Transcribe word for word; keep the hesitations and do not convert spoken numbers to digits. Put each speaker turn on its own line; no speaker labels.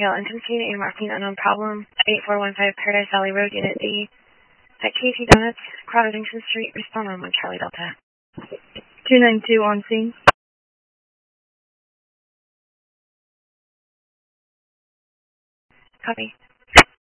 Yale Intensity and marking unknown problem, eight four one five Paradise Valley Road, Unit D. At K T Donuts, Crowdington Street, respond on one Charlie Delta.
two nine two on scene.
Copy.